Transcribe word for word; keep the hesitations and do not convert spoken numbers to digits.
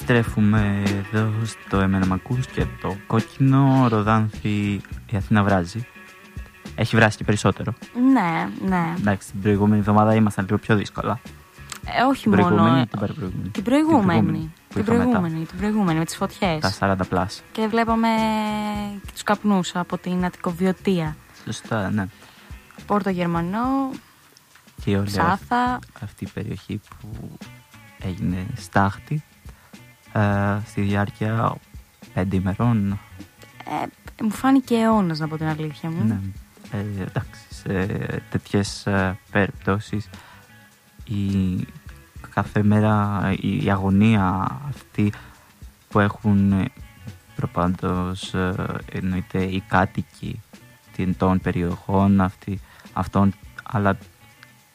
Επιστρέφουμε εδώ στο Εμένα Μ' Ακούς και το κόκκινο Ροδάνθη η Αθήνα βράζει. Έχει βράσει και περισσότερο. Ναι, ναι. Εντάξει, την προηγούμενη εβδομάδα ήμασταν λίγο πιο δύσκολα. Ε, όχι την μόνο. Προηγούμενη, την προηγούμενη. Την προηγούμενη. Την προηγούμενη, την προηγούμενη, την προηγούμενη με τις φωτιές. Τα σαράντα πλάς. Και βλέπαμε και τους καπνούς από την Αττικοβιωτία. Σωστά, ναι. Πόρτο Γερμανό, Και όλη Ψάθα. αυτή η περιοχή που έγινε στάχτη ε, στη διάρκεια πέντε ημερών. Ε, μου φάνηκε αιώνας, να πω την αλήθεια μου. Ναι. Ε, εντάξει, σε τέτοιες ε, περιπτώσεις η, κάθε μέρα η, η αγωνία αυτή που έχουν προπάντως ε, εννοείται οι κάτοικοι των περιοχών αυτή, αυτών, αλλά